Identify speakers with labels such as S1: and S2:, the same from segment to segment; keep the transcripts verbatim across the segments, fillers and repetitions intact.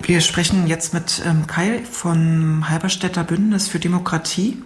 S1: Wir sprechen jetzt mit ähm, Kai vom Halberstädter Bündnis für Demokratie.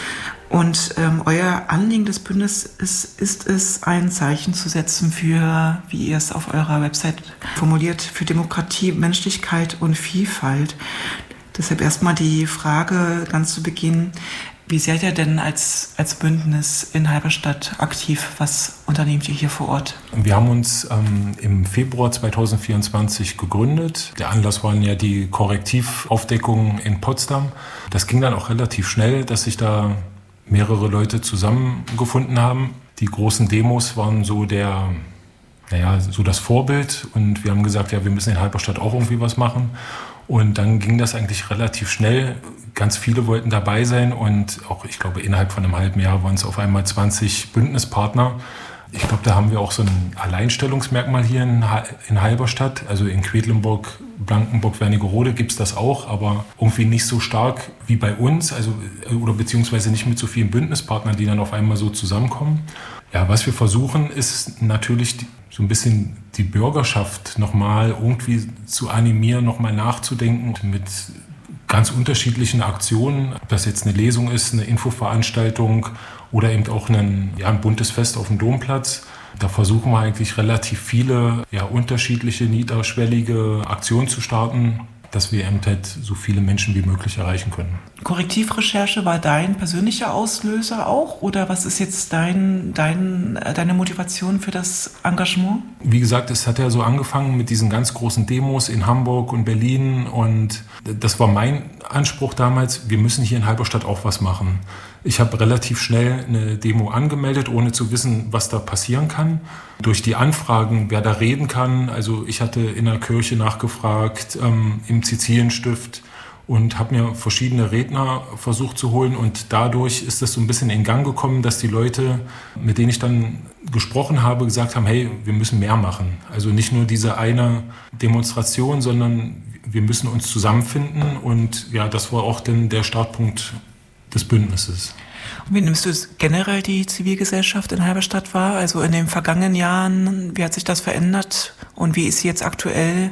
S1: Und ähm, euer Anliegen des Bündnisses ist, ist es, ein Zeichen zu setzen für, wie ihr es auf eurer Website formuliert, für Demokratie, Menschlichkeit und Vielfalt. Deshalb erstmal die Frage ganz zu Beginn: Wie seid ihr denn als, als Bündnis in Halberstadt aktiv? Was unternehmt ihr hier vor Ort?
S2: Wir haben uns ähm, im Februar zwanzig vierundzwanzig gegründet. Der Anlass waren ja die Korrektivaufdeckungen in Potsdam. Das ging dann auch relativ schnell, dass sich da mehrere Leute zusammengefunden haben. Die großen Demos waren so der, naja, so das Vorbild. Und wir haben gesagt, ja, wir müssen in Halberstadt auch irgendwie was machen. Und dann ging das eigentlich relativ schnell. Ganz viele wollten dabei sein und auch, ich glaube, innerhalb von einem halben Jahr waren es auf einmal zwanzig Bündnispartner. Ich glaube, da haben wir auch so ein Alleinstellungsmerkmal hier in, in Halberstadt. Also in Quedlinburg, Blankenburg, Wernigerode gibt es das auch, aber irgendwie nicht so stark wie bei uns, also oder beziehungsweise nicht mit so vielen Bündnispartnern, die dann auf einmal so zusammenkommen. Ja, was wir versuchen, ist natürlich die, so ein bisschen die Bürgerschaft nochmal irgendwie zu animieren, nochmal nachzudenken mit ganz unterschiedlichen Aktionen, ob das jetzt eine Lesung ist, eine Infoveranstaltung oder eben auch ein, ja, ein buntes Fest auf dem Domplatz. Da versuchen wir eigentlich relativ viele ja, unterschiedliche, niederschwellige Aktionen zu starten, dass wir eben halt so viele Menschen wie möglich erreichen können.
S1: Korrektivrecherche war dein persönlicher Auslöser auch? Oder was ist jetzt dein, dein, deine Motivation für das Engagement?
S2: Wie gesagt, es hat ja so angefangen mit diesen ganz großen Demos in Hamburg und Berlin. Und das war mein Anspruch damals, wir müssen hier in Halberstadt auch was machen. Ich habe relativ schnell eine Demo angemeldet, ohne zu wissen, was da passieren kann. Durch die Anfragen, wer da reden kann. Also ich hatte in der Kirche nachgefragt, ähm, im Sizilienstift und habe mir verschiedene Redner versucht zu holen. Und dadurch ist das so ein bisschen in Gang gekommen, dass die Leute, mit denen ich dann gesprochen habe, gesagt haben, hey, wir müssen mehr machen. Also nicht nur diese eine Demonstration, sondern wir müssen uns zusammenfinden. Und ja, das war auch dann der Startpunkt des Bündnisses.
S1: Und wie nimmst du generell die Zivilgesellschaft in Halberstadt wahr? Also in den vergangenen Jahren, wie hat sich das verändert und wie ist sie jetzt aktuell?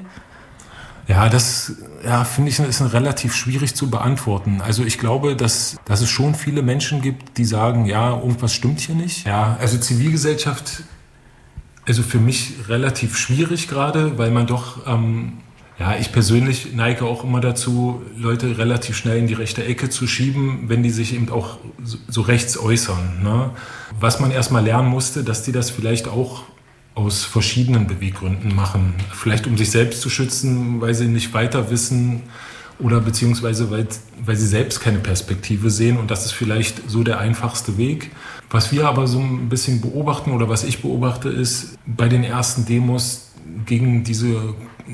S2: Ja, das ja, finde ich, ist relativ schwierig zu beantworten. Also ich glaube, dass, dass es schon viele Menschen gibt, die sagen, ja, irgendwas stimmt hier nicht. Ja, also Zivilgesellschaft, also für mich relativ schwierig gerade, weil man doch... Ähm, Ja, ich persönlich neige auch immer dazu, Leute relativ schnell in die rechte Ecke zu schieben, wenn die sich eben auch so, so rechts äußern. Ne? Was man erstmal lernen musste, dass die das vielleicht auch aus verschiedenen Beweggründen machen. Vielleicht um sich selbst zu schützen, weil sie nicht weiter wissen oder beziehungsweise weil, weil sie selbst keine Perspektive sehen. Und das ist vielleicht so der einfachste Weg. Was wir aber so ein bisschen beobachten oder was ich beobachte, ist bei den ersten Demos gegen diese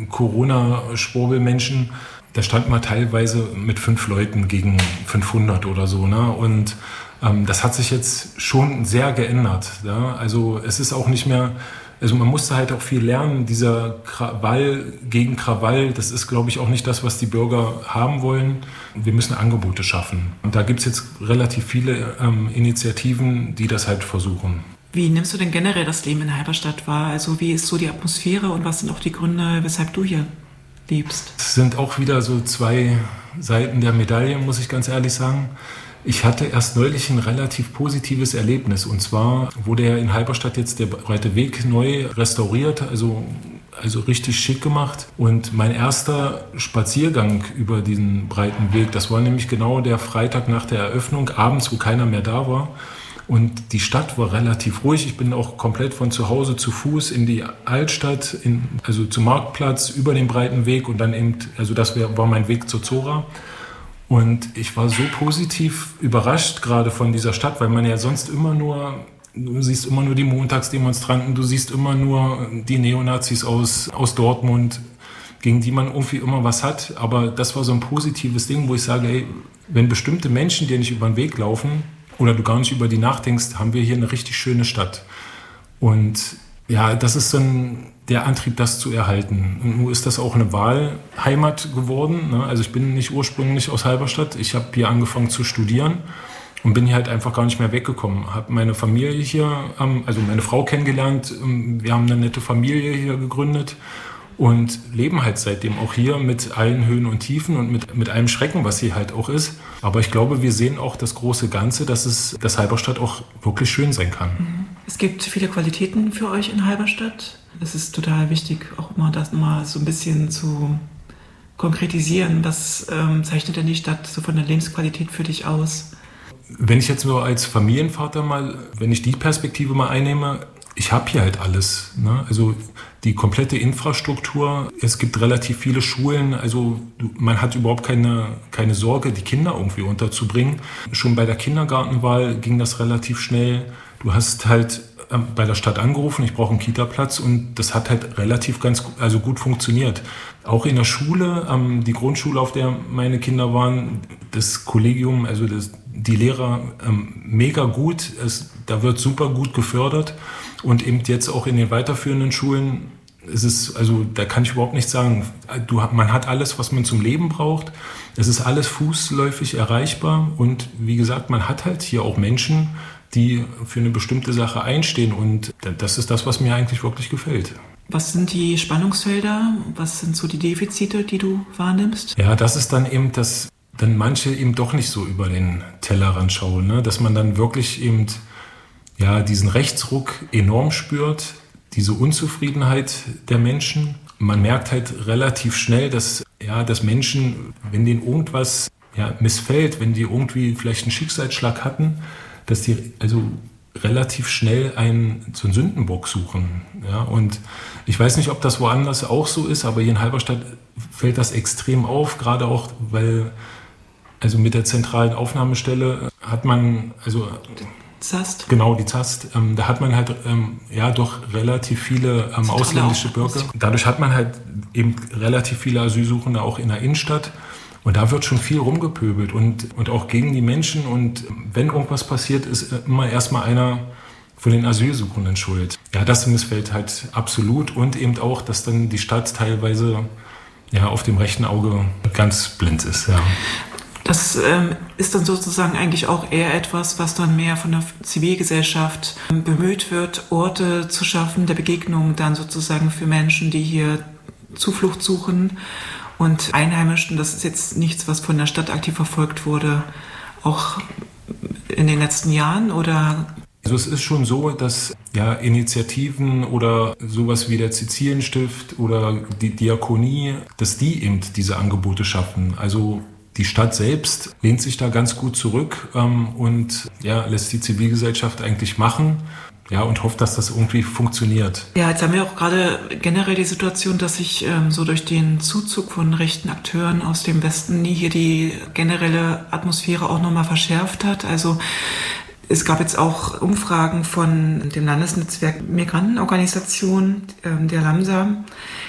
S2: Corona-Schwurbelmenschen, da stand man teilweise mit fünf Leuten gegen fünfhundert oder so. Ne? Und ähm, das hat sich jetzt schon sehr geändert. Ja? Also es ist auch nicht mehr, also man musste halt auch viel lernen. Dieser Krawall gegen Krawall, das ist, glaube ich, auch nicht das, was die Bürger haben wollen. Wir müssen Angebote schaffen. Und da gibt es jetzt relativ viele ähm, Initiativen, die das halt versuchen.
S1: Wie nimmst du denn generell das Leben in Halberstadt wahr? Also wie ist so die Atmosphäre und was sind auch die Gründe, weshalb du hier lebst?
S2: Es sind auch wieder so zwei Seiten der Medaille, muss ich ganz ehrlich sagen. Ich hatte erst neulich ein relativ positives Erlebnis. Und zwar wurde ja in Halberstadt jetzt der Breite Weg neu restauriert, also, also richtig schick gemacht. Und mein erster Spaziergang über diesen breiten Weg, das war nämlich genau der Freitag nach der Eröffnung, abends, wo keiner mehr da war. Und die Stadt war relativ ruhig. Ich bin auch komplett von zu Hause zu Fuß in die Altstadt, in, also zum Marktplatz, über den breiten Weg und dann eben, also das wär, war mein Weg zur Zora. Und ich war so positiv überrascht gerade von dieser Stadt, weil man ja sonst immer nur, du siehst immer nur die Montagsdemonstranten, du siehst immer nur die Neonazis aus, aus Dortmund, gegen die man irgendwie immer was hat. Aber das war so ein positives Ding, wo ich sage, ey, wenn bestimmte Menschen dir nicht über den Weg laufen, oder du gar nicht über die nachdenkst, haben wir hier eine richtig schöne Stadt. Und ja, das ist dann der Antrieb, das zu erhalten. Und nun ist das auch eine Wahlheimat geworden. Ne? Also ich bin nicht ursprünglich aus Halberstadt. Ich habe hier angefangen zu studieren und bin hier halt einfach gar nicht mehr weggekommen. Habe meine Familie hier, also meine Frau kennengelernt. Wir haben eine nette Familie hier gegründet. und leben halt seitdem auch hier mit allen Höhen und Tiefen und mit, mit allem Schrecken, was hier halt auch ist. Aber ich glaube, wir sehen auch das große Ganze, dass es, dass Halberstadt auch wirklich schön sein kann.
S1: Es gibt viele Qualitäten für euch in Halberstadt. Es ist total wichtig, auch mal das mal so ein bisschen zu konkretisieren. Was ähm, zeichnet denn die Stadt so von der Lebensqualität für dich aus?
S2: Wenn ich jetzt nur als Familienvater mal, wenn ich die Perspektive mal einnehme, ich habe hier halt alles. Ne? Also die komplette Infrastruktur, es gibt relativ viele Schulen, also man hat überhaupt keine, keine Sorge, die Kinder irgendwie unterzubringen. Schon bei der Kindergartenwahl ging das relativ schnell. Du hast halt bei der Stadt angerufen, ich brauche einen Kita-Platz und das hat halt relativ ganz also gut funktioniert. Auch in der Schule, ähm, die Grundschule, auf der meine Kinder waren, das Kollegium, also das, die Lehrer, ähm, mega gut, es, da wird super gut gefördert und eben jetzt auch in den weiterführenden Schulen, es ist, also da kann ich überhaupt nichts sagen. Du, man hat alles, was man zum Leben braucht. Es ist alles fußläufig erreichbar und wie gesagt, man hat halt hier auch Menschen, die für eine bestimmte Sache einstehen. Und das ist das, was mir eigentlich wirklich gefällt.
S1: Was sind die Spannungsfelder? Was sind so die Defizite, die du wahrnimmst?
S2: Ja, das ist dann eben, dass dann manche eben doch nicht so über den Tellerrand schauen. Ne? Dass man dann wirklich eben ja, diesen Rechtsruck enorm spürt, diese Unzufriedenheit der Menschen. Man merkt halt relativ schnell, dass, ja, dass Menschen, wenn denen irgendwas ja, missfällt, wenn die irgendwie vielleicht einen Schicksalsschlag hatten, dass die also relativ schnell einen, so einen Sündenbock suchen. Ja, und ich weiß nicht, ob das woanders auch so ist, aber hier in Halberstadt fällt das extrem auf, gerade auch, weil also mit der zentralen Aufnahmestelle hat man, also
S1: Zast.
S2: Genau, die Zast, ähm, da hat man halt ähm, ja doch relativ viele ähm, ausländische Bürger. Dadurch hat man halt eben relativ viele Asylsuchende auch in der Innenstadt. Und da wird schon viel rumgepöbelt und, und auch gegen die Menschen. Und wenn irgendwas passiert, ist immer erstmal einer von den Asylsuchenden schuld. Ja, das missfällt halt absolut. Und eben auch, dass dann die Stadt teilweise ja, auf dem rechten Auge ganz blind ist. Ja.
S1: Das ähm, ist dann sozusagen eigentlich auch eher etwas, was dann mehr von der Zivilgesellschaft ähm, bemüht wird, Orte zu schaffen, der Begegnung dann sozusagen für Menschen, die hier Zuflucht suchen. Und Einheimischen, das ist jetzt nichts, was von der Stadt aktiv verfolgt wurde, auch in den letzten Jahren, oder?
S2: Also es ist schon so, dass ja, Initiativen oder sowas wie der Sizilienstift oder die Diakonie, dass die eben diese Angebote schaffen. Also die Stadt selbst lehnt sich da ganz gut zurück ähm, und ja, lässt die Zivilgesellschaft eigentlich machen. Ja, und hofft, dass das irgendwie funktioniert.
S1: Ja, jetzt haben wir auch gerade generell die Situation, dass sich ähm, so durch den Zuzug von rechten Akteuren aus dem Westen hier die generelle Atmosphäre auch nochmal verschärft hat. Also es gab jetzt auch Umfragen von dem Landesnetzwerk Migrantenorganisation, ähm, der LAMSA,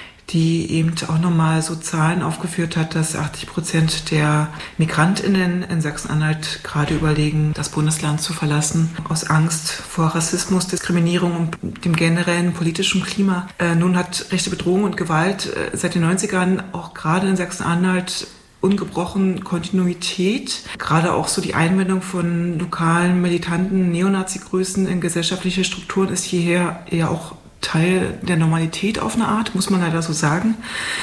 S1: die eben auch nochmal so Zahlen aufgeführt hat, dass achtzig Prozent der MigrantInnen in Sachsen-Anhalt gerade überlegen, das Bundesland zu verlassen, aus Angst vor Rassismus, Diskriminierung und dem generellen politischen Klima. Äh, nun hat rechte Bedrohung und Gewalt äh, seit den neunzigern auch gerade in Sachsen-Anhalt ungebrochen Kontinuität. Gerade auch so die Einbindung von lokalen, militanten Neonazi-Größen in gesellschaftliche Strukturen ist hierher eher auch Teil der Normalität auf eine Art, muss man leider so sagen.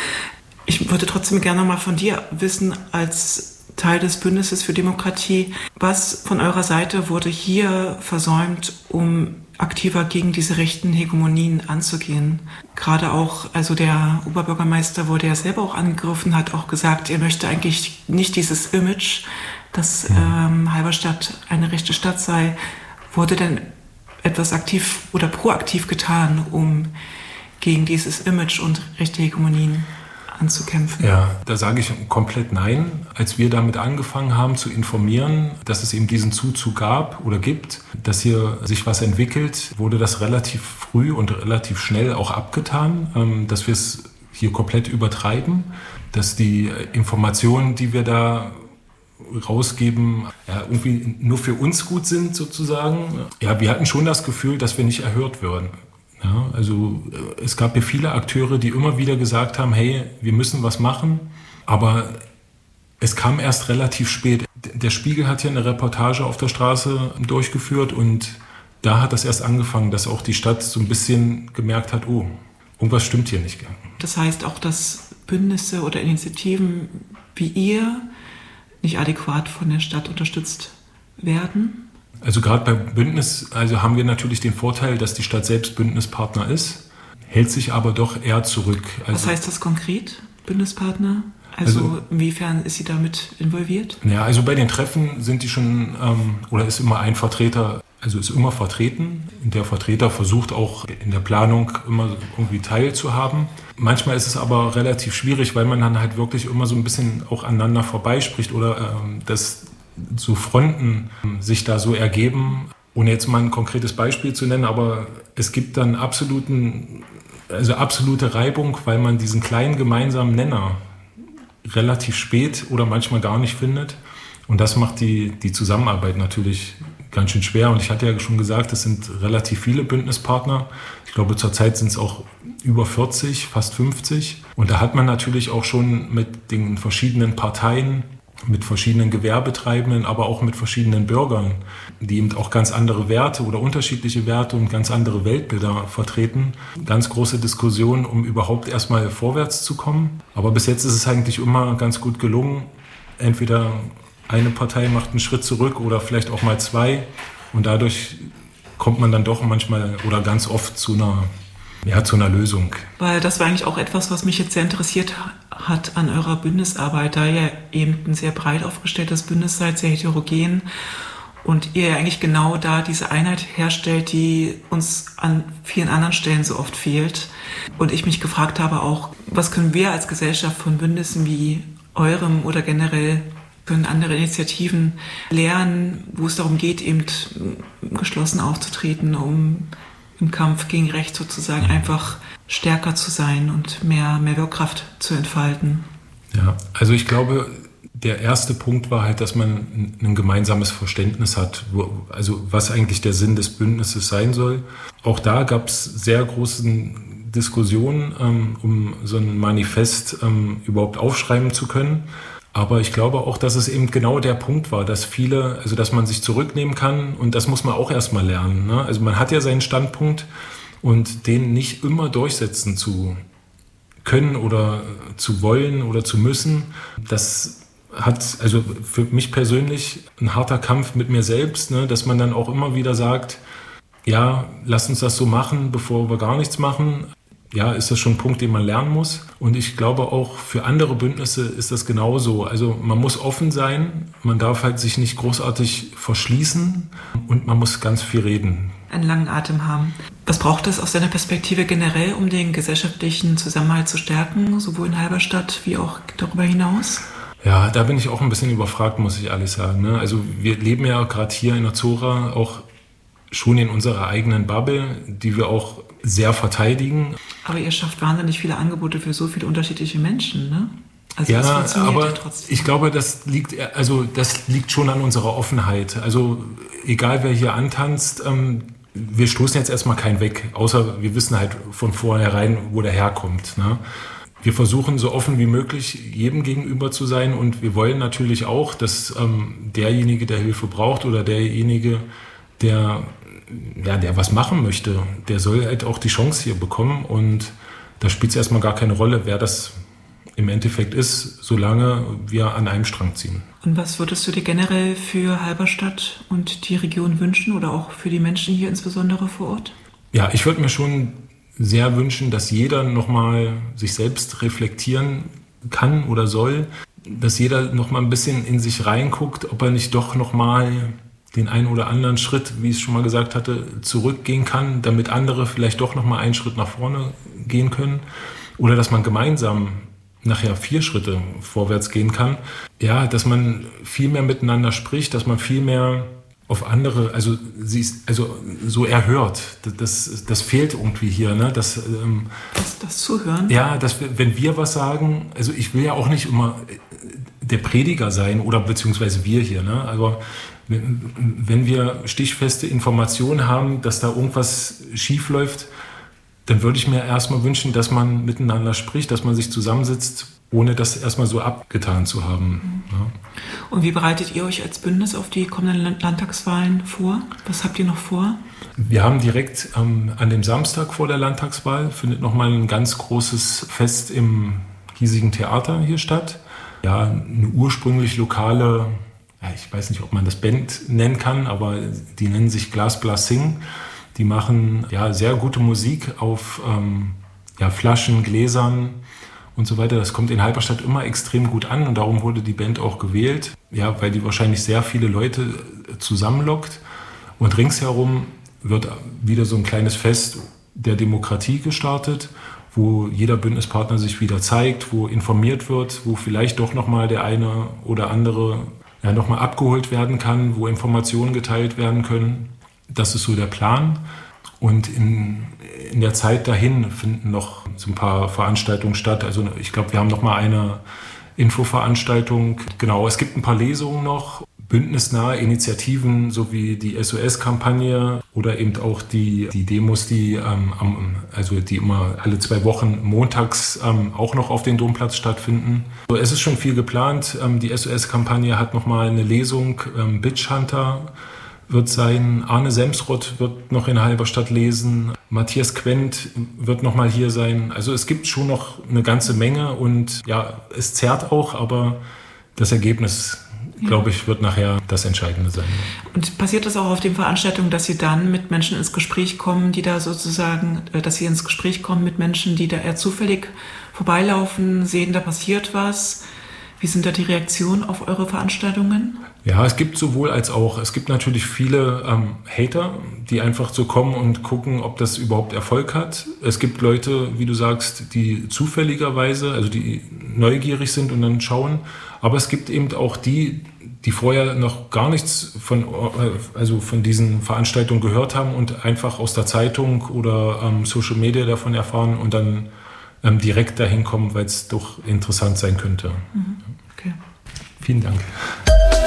S1: Ich würde trotzdem gerne mal von dir wissen, als Teil des Bündnisses für Demokratie, was von eurer Seite wurde hier versäumt, um aktiver gegen diese rechten Hegemonien anzugehen? Gerade auch, also der Oberbürgermeister wurde ja selber auch angegriffen, hat auch gesagt, er möchte eigentlich nicht dieses Image, dass ähm, Halberstadt eine rechte Stadt sei. Wurde denn etwas aktiv oder proaktiv getan, um gegen dieses Image und rechte Hegemonien anzukämpfen?
S2: Ja, da sage ich komplett nein. Als wir damit angefangen haben zu informieren, dass es eben diesen Zuzug gab oder gibt, dass hier sich was entwickelt, wurde das relativ früh und relativ schnell auch abgetan, dass wir es hier komplett übertreiben, dass die Informationen, die wir da rausgeben, ja, irgendwie nur für uns gut sind sozusagen. Ja, wir hatten schon das Gefühl, dass wir nicht erhört würden. Ja, also es gab ja viele Akteure, die immer wieder gesagt haben, hey, wir müssen was machen, aber es kam erst relativ spät. Der Spiegel hat ja eine Reportage auf der Straße durchgeführt und da hat das erst angefangen, dass auch die Stadt so ein bisschen gemerkt hat, oh, irgendwas stimmt hier nicht.
S1: Das heißt auch, dass Bündnisse oder Initiativen wie ihr nicht adäquat von der Stadt unterstützt werden?
S2: Also gerade bei Bündnis, also haben wir natürlich den Vorteil, dass die Stadt selbst Bündnispartner ist, hält sich aber doch eher zurück. Also,
S1: was heißt das konkret, Bündnispartner? Also, also inwiefern ist sie damit involviert?
S2: Ja, also bei den Treffen sind die schon, ähm, oder ist immer ein Vertreter, also ist immer vertreten. Und der Vertreter versucht auch in der Planung immer irgendwie teilzuhaben. Manchmal ist es aber relativ schwierig, weil man dann halt wirklich immer so ein bisschen auch aneinander vorbeispricht oder ähm, dass so Fronten ähm, sich da so ergeben. Ohne jetzt mal ein konkretes Beispiel zu nennen, aber es gibt dann absoluten, also absolute Reibung, weil man diesen kleinen gemeinsamen Nenner relativ spät oder manchmal gar nicht findet. Und das macht die, die Zusammenarbeit natürlich ganz schön schwer. Und ich hatte ja schon gesagt, es sind relativ viele Bündnispartner. Ich glaube, zurzeit sind es auch über vierzig, fast fünfzig. Und da hat man natürlich auch schon mit den verschiedenen Parteien, mit verschiedenen Gewerbetreibenden, aber auch mit verschiedenen Bürgern, die eben auch ganz andere Werte oder unterschiedliche Werte und ganz andere Weltbilder vertreten. Ganz große Diskussion, um überhaupt erstmal vorwärts zu kommen. Aber bis jetzt ist es eigentlich immer ganz gut gelungen. Entweder eine Partei macht einen Schritt zurück oder vielleicht auch mal zwei. Und dadurch kommt man dann doch manchmal oder ganz oft zu einer, ja, zu einer Lösung.
S1: Weil das war eigentlich auch etwas, was mich jetzt sehr interessiert hat an eurer Bündnisarbeit, da ihr eben ein sehr breit aufgestelltes Bündnis seid, sehr heterogen und ihr eigentlich genau da diese Einheit herstellt, die uns an vielen anderen Stellen so oft fehlt. Und ich mich gefragt habe auch, was können wir als Gesellschaft von Bündnissen wie eurem oder generell können andere Initiativen lernen, wo es darum geht, eben geschlossen aufzutreten, um im Kampf gegen Recht sozusagen einfach stärker zu sein und mehr, mehr Wirkkraft zu entfalten.
S2: Ja, also ich glaube, der erste Punkt war halt, dass man ein gemeinsames Verständnis hat, wo, also was eigentlich der Sinn des Bündnisses sein soll. Auch da gab es sehr große Diskussionen, ähm, um so ein Manifest ähm, überhaupt aufschreiben zu können. Aber ich glaube auch, dass es eben genau der Punkt war, dass viele, also dass man sich zurücknehmen kann und das muss man auch erstmal lernen. Ne? Also man hat ja seinen Standpunkt und den nicht immer durchsetzen zu können oder zu wollen oder zu müssen. Das hat also für mich persönlich ein harter Kampf mit mir selbst, ne? Dass man dann auch immer wieder sagt, ja, lass uns das so machen, bevor wir gar nichts machen. Ja, ist das schon ein Punkt, den man lernen muss. Und ich glaube auch für andere Bündnisse ist das genauso. Also man muss offen sein, man darf halt sich nicht großartig verschließen und man muss ganz viel reden.
S1: Einen langen Atem haben. Was braucht es aus deiner Perspektive generell, um den gesellschaftlichen Zusammenhalt zu stärken, sowohl in Halberstadt wie auch darüber hinaus?
S2: Ja, da bin ich auch ein bisschen überfragt, muss ich ehrlich sagen. Ne? Also wir leben ja gerade hier in Azzurra auch schon in unserer eigenen Bubble, die wir auch sehr verteidigen.
S1: Aber ihr schafft wahnsinnig viele Angebote für so viele unterschiedliche Menschen, ne? Also
S2: ja,
S1: das funktioniert
S2: aber
S1: ja trotzdem.
S2: Ich glaube, das liegt, also das liegt schon an unserer Offenheit. Also egal, wer hier antanzt, ähm, wir stoßen jetzt erstmal keinen weg, außer wir wissen halt von vornherein, wo der herkommt. Ne? Wir versuchen so offen wie möglich jedem gegenüber zu sein und wir wollen natürlich auch, dass ähm, derjenige, der Hilfe braucht oder derjenige, der ja, der was machen möchte, der soll halt auch die Chance hier bekommen und da spielt es erstmal gar keine Rolle, wer das im Endeffekt ist, solange wir an einem Strang ziehen.
S1: Und was würdest du dir generell für Halberstadt und die Region wünschen oder auch für die Menschen hier insbesondere vor Ort?
S2: Ja, ich würde mir schon sehr wünschen, dass jeder nochmal sich selbst reflektieren kann oder soll, dass jeder nochmal ein bisschen in sich reinguckt, ob er nicht doch nochmal den einen oder anderen Schritt, wie ich es schon mal gesagt hatte, zurückgehen kann, damit andere vielleicht doch nochmal einen Schritt nach vorne gehen können. Oder dass man gemeinsam nachher vier Schritte vorwärts gehen kann. Ja, dass man viel mehr miteinander spricht, dass man viel mehr auf andere, also, sie ist, also so erhört. Das, das fehlt irgendwie hier. Ne? Das, ähm,
S1: das, das Zuhören?
S2: Ja, dass, wenn wir was sagen, also ich will ja auch nicht immer der Prediger sein oder beziehungsweise wir hier, ne? Aber wenn wir stichfeste Informationen haben, dass da irgendwas schief läuft, dann würde ich mir erstmal wünschen, dass man miteinander spricht, dass man sich zusammensitzt ohne das erstmal so abgetan zu haben.
S1: Mhm. Ja. Und wie bereitet ihr euch als Bündnis auf die kommenden Landtagswahlen vor? Was habt ihr noch vor?
S2: Wir haben direkt ähm, an dem Samstag vor der Landtagswahl findet nochmal ein ganz großes Fest im hiesigen Theater hier statt. Ja, eine ursprünglich lokale, ja, ich weiß nicht, ob man das Band nennen kann, aber die nennen sich Glas Blas Sing. Die machen ja sehr gute Musik auf ähm, ja, Flaschen, Gläsern und so weiter. Das kommt in Halberstadt immer extrem gut an und darum wurde die Band auch gewählt, ja, weil die wahrscheinlich sehr viele Leute zusammenlockt. Und ringsherum wird wieder so ein kleines Fest der Demokratie gestartet, wo jeder Bündnispartner sich wieder zeigt, wo informiert wird, wo vielleicht doch nochmal der eine oder andere ja, nochmal abgeholt werden kann, wo Informationen geteilt werden können. Das ist so der Plan. Und in, in der Zeit dahin finden noch so ein paar Veranstaltungen statt. Also ich glaube, wir haben noch mal eine Infoveranstaltung. Genau, es gibt ein paar Lesungen noch, bündnisnahe Initiativen sowie die S O S-Kampagne oder eben auch die, die Demos, die, ähm, am, also die immer alle zwei Wochen montags ähm, auch noch auf den Domplatz stattfinden. So, es ist schon viel geplant. Ähm, die S O S-Kampagne hat noch mal eine Lesung, ähm, Bitch Hunter wird sein, Arne Semsrott wird noch in Halberstadt lesen, Matthias Quent wird noch mal hier sein. Also es gibt schon noch eine ganze Menge und ja, es zerrt auch, aber das Ergebnis, ja, glaube ich, wird nachher das Entscheidende sein.
S1: Und passiert das auch auf den Veranstaltungen, dass Sie dann mit Menschen ins Gespräch kommen, die da sozusagen, dass Sie ins Gespräch kommen mit Menschen, die da eher zufällig vorbeilaufen, sehen, da passiert was? Wie sind da die Reaktionen auf eure Veranstaltungen?
S2: Ja, es gibt sowohl als auch. Es gibt natürlich viele ähm, Hater, die einfach so kommen und gucken, ob das überhaupt Erfolg hat. Es gibt Leute, wie du sagst, die zufälligerweise, also die neugierig sind und dann schauen. Aber es gibt eben auch die, die vorher noch gar nichts von, also von diesen Veranstaltungen gehört haben und einfach aus der Zeitung oder ähm, Social Media davon erfahren und dann ähm, direkt dahin kommen, weil es doch interessant sein könnte.
S1: Okay.
S2: Vielen Dank.